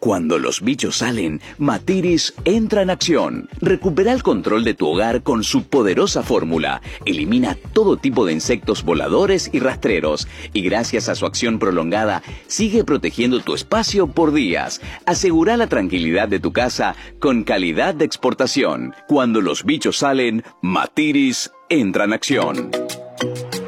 Cuando los bichos salen, Matiris entra en acción. Recupera el control de tu hogar con su poderosa fórmula. Elimina todo tipo de insectos voladores y rastreros. Y gracias a su acción prolongada, sigue protegiendo tu espacio por días. Asegura la tranquilidad de tu casa con calidad de exportación. Cuando los bichos salen, Matiris entra en acción.